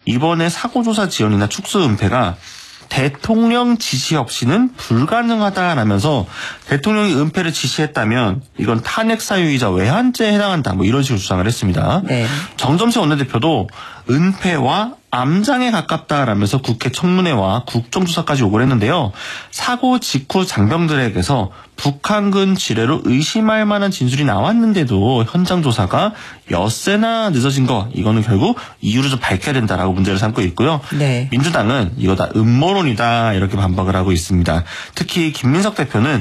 이번에 사고조사 지연이나 축소 은폐가 대통령 지시 없이는 불가능하다라면서 대통령이 은폐를 지시했다면 이건 탄핵 사유이자 외환죄에 해당한다. 뭐 이런 식으로 주장을 했습니다. 네. 정점식 원내대표도 은폐와 암장에 가깝다라면서 국회 청문회와 국정조사까지 요구를 했는데요. 사고 직후 장병들에게서 북한군 지뢰로 의심할 만한 진술이 나왔는데도 현장 조사가 엿새나 늦어진 거, 이거는 결국 이유를 좀 밝혀야 된다라고 문제를 삼고 있고요. 네. 민주당은 이거 다 음모론이다 이렇게 반박을 하고 있습니다. 특히 김민석 대표는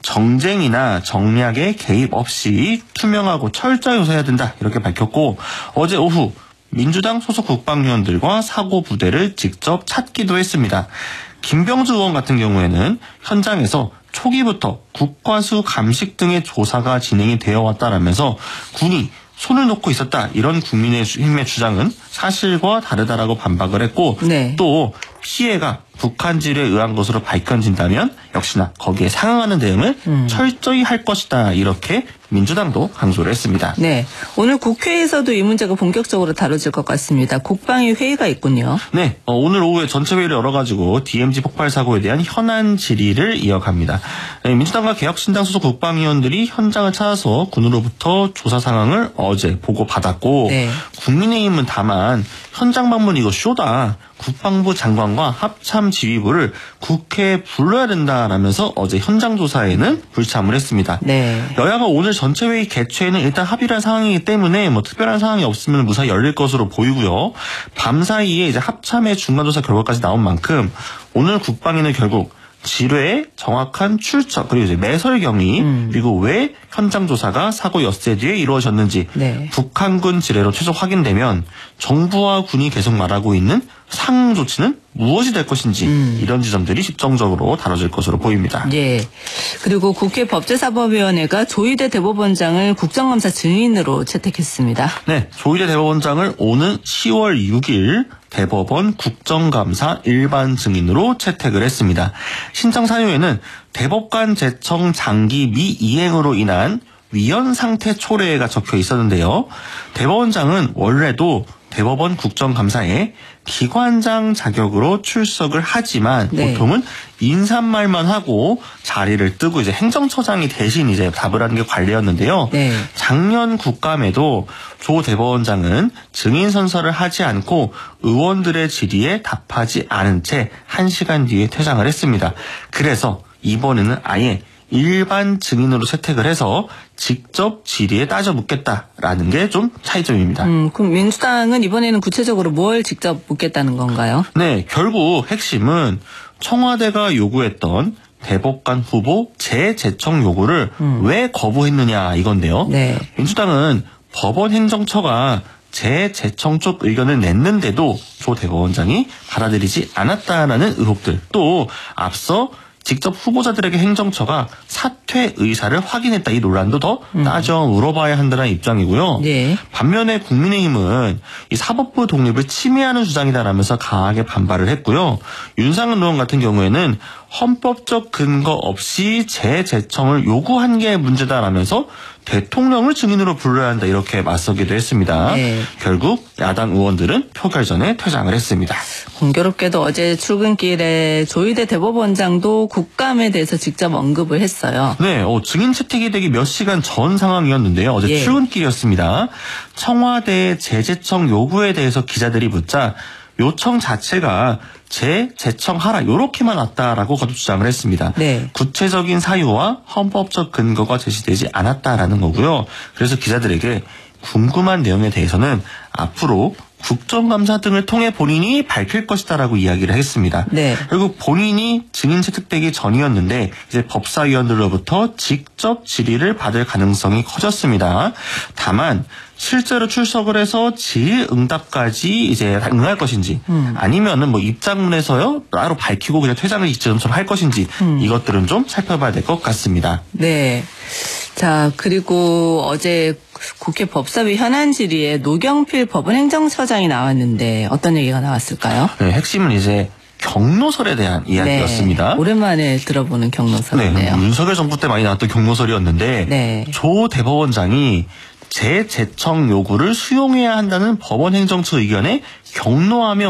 정쟁이나 정략에 개입 없이 투명하고 철저히 조사해야 된다 이렇게 밝혔고, 어제 오후 민주당 소속 국방위원들과 사고 부대를 직접 찾기도 했습니다. 김병주 의원 같은 경우에는 현장에서 초기부터 국과수 감식 등의 조사가 진행이 되어 왔다라면서 군이 손을 놓고 있었다, 이런 국민의힘의 주장은 사실과 다르다라고 반박을 했고, 네. 또 피해가 북한 지뢰에 의한 것으로 밝혀진다면 역시나 거기에 상응하는 대응을 철저히 할 것이다, 이렇게 민주당도 강조를 했습니다. 네, 오늘 국회에서도 이 문제가 본격적으로 다뤄질 것 같습니다. 국방위 회의가 있군요. 네, 오늘 오후에 전체 회의를 열어가지고 DMZ 폭발 사고에 대한 현안 질의를 이어갑니다. 민주당과 개혁신당 소속 국방위원들이 현장을 찾아서 군으로부터 조사 상황을 어제 보고받았고, 네. 국민의힘은 다만 현장 방문 이거 쇼다, 국방부 장관과 합참 지휘부를 국회에 불러야 된다라면서 어제 현장 조사에는 불참을 했습니다. 네. 여야가 오늘 전체 회의 개최에는 일단 합의를 한 상황이기 때문에 뭐 특별한 상황이 없으면 무사히 열릴 것으로 보이고요. 밤 사이에 이제 합참의 중간조사 결과까지 나온 만큼 오늘 국방위는 결국 지뢰의 정확한 출처, 그리고 이제 매설 경위, 그리고 왜 현장 조사가 사고 엿새 뒤에 이루어졌는지, 네. 북한군 지뢰로 최소 확인되면 정부와 군이 계속 말하고 있는 상응 조치는 무엇이 될 것인지, 이런 지점들이 집중적으로 다뤄질 것으로 보입니다. 예. 그리고 국회 법제사법위원회가 조희대 대법원장을 국정감사 증인으로 채택했습니다. 네, 조희대 대법원장을 오는 10월 6일 대법원 국정감사 일반 증인으로 채택을 했습니다. 신청 사유에는 대법관 제청 장기 미이행으로 인한 위헌 상태 초래가 적혀 있었는데요. 대법원장은 원래도 대법원 국정감사에 기관장 자격으로 출석을 하지만 네. 보통은 인사말만 하고 자리를 뜨고 이제 행정처장이 대신 이제 답을 하는 게 관례였는데요. 네. 작년 국감에도 조 대법원장은 증인 선서를 하지 않고 의원들의 질의에 답하지 않은 채 1시간 뒤에 퇴장을 했습니다. 그래서 이번에는 아예 일반 증인으로 채택을 해서 직접 질의에 따져 묻겠다라는 게 좀 차이점입니다. 그럼 민주당은 이번에는 구체적으로 뭘 직접 묻겠다는 건가요? 네, 결국 핵심은 청와대가 요구했던 대법관 후보 재제청 요구를 왜 거부했느냐 이건데요. 네. 민주당은 법원 행정처가 재제청 쪽 의견을 냈는데도 조 대법원장이 받아들이지 않았다라는 의혹들, 또 앞서 직접 후보자들에게 행정처가 사퇴 의사를 확인했다, 이 논란도 더 따져 물어봐야 한다는 입장이고요. 네. 반면에 국민의힘은 이 사법부 독립을 침해하는 주장이다라면서 강하게 반발을 했고요. 윤상은 의원 같은 경우에는 헌법적 근거 없이 재제청을 요구한 게 문제다라면서 대통령을 증인으로 불러야 한다, 이렇게 맞서기도 했습니다. 네. 결국 야당 의원들은 표결 전에 퇴장을 했습니다. 공교롭게도 어제 출근길에 조희대 대법원장도 국감에 대해서 직접 언급을 했어요. 네, 증인 채택이 되기 몇 시간 전 상황이었는데요. 어제 예. 출근길이었습니다. 청와대의 재제청 요구에 대해서 기자들이 묻자 요청 자체가 재제청하라 요렇게만 왔다라고 거듭 주장을 했습니다. 네. 구체적인 사유와 헌법적 근거가 제시되지 않았다라는 거고요. 그래서 기자들에게 궁금한 내용에 대해서는 앞으로 국정감사 등을 통해 본인이 밝힐 것이다라고 이야기를 했습니다. 네. 결국 본인이 증인 채택되기 전이었는데 이제 법사위원들로부터 직접 질의를 받을 가능성이 커졌습니다. 다만 실제로 출석을 해서 질의응답까지 이제 응할 것인지, 아니면은 뭐 입장문에서요 따로 밝히고 그냥 퇴장을 이처럼 할 것인지, 이것들은 좀 살펴봐야 될 것 같습니다. 네. 자, 그리고 어제 국회 법사위 현안 질의에 노경필 법원행정처장이 나왔는데 어떤 얘기가 나왔을까요? 네, 핵심은 이제 경로설에 대한 이야기였습니다. 네, 오랜만에 들어보는 경로설이네요. 네, 윤석열 정부 때 많이 나왔던 경로설이었는데 네. 조 대법원장이 재제청 요구를 수용해야 한다는 법원 행정처 의견에 경로하며